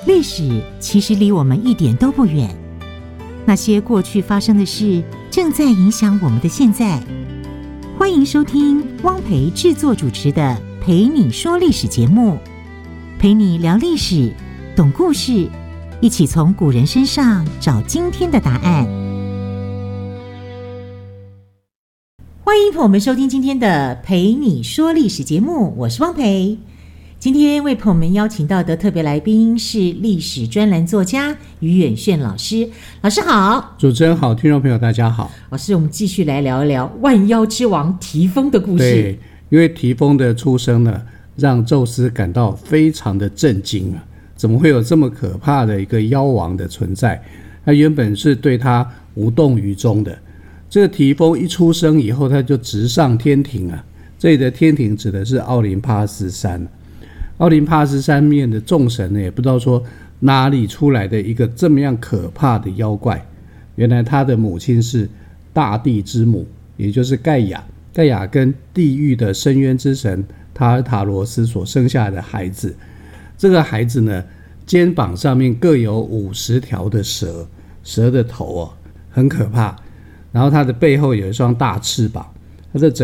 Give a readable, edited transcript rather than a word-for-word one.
历史其实离我们一点都不远，那些过去发生的事正在影响我们的现在。欢迎收听汪培制作主持的《陪你说历史》节目，陪你聊历史，懂故事，一起从古人身上找今天的答案。欢迎朋友们收听今天的《陪你说历史》节目，我是汪培。今天为朋友们邀请到的特别来宾是历史专栏作家于远炫老师。老师好。 主持人好，听众朋友大家好。 老师，我们继续来聊一聊万妖之王提丰的故事。 对，因为提丰的出生呢，让宙斯感到非常的震惊啊！怎么会有这么可怕的一个妖王的存在？他原本是对他无动于衷的。这个提丰一出生以后，他就直上天庭啊。这里的天庭指的是奥林帕斯山。奥林帕斯山面的众神呢，也不知道说哪里出来的一个这么样可怕的妖怪。原来他的母亲是大地之母，也就是盖亚。盖亚跟地狱的深渊之神塔尔塔罗斯所生下来的孩子。这个孩子呢，肩膀上面各有50条的蛇，蛇的头很可怕。然后他的背后有一双大翅膀，他的整